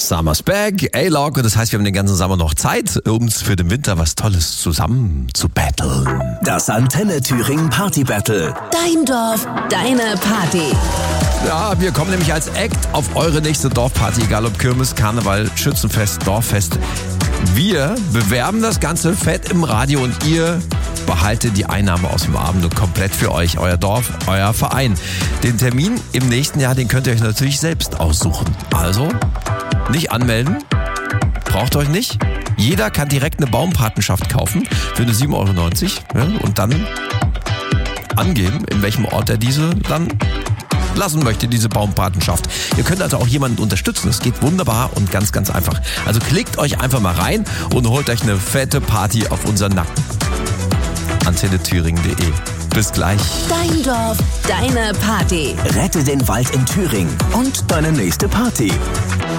Summer's back, A-Log, und das heißt, wir haben den ganzen Sommer noch Zeit, uns für den Winter was Tolles zusammen zu battlen. Das Antenne Thüringen Party Battle. Dein Dorf, deine Party. Ja, wir kommen nämlich als Act auf eure nächste Dorfparty, egal ob Kirmes, Karneval, Schützenfest, Dorffest. Wir bewerben das Ganze fett im Radio und ihr behaltet die Einnahme aus dem Abend und komplett für euch, euer Dorf, euer Verein. Den Termin im nächsten Jahr, den könnt ihr euch natürlich selbst aussuchen. Also nicht anmelden, braucht euch nicht. Jeder kann direkt eine Baumpatenschaft kaufen für eine 7,90 € ja, und dann angeben, in welchem Ort er diese dann lassen möchte, diese Baumpatenschaft. Ihr könnt also auch jemanden unterstützen. Es geht wunderbar und ganz, ganz einfach. Also klickt euch einfach mal rein und holt euch eine fette Party auf unseren Nacken. antennethüringen.de. Bis gleich. Dein Dorf, deine Party. Rette den Wald in Thüringen und deine nächste Party.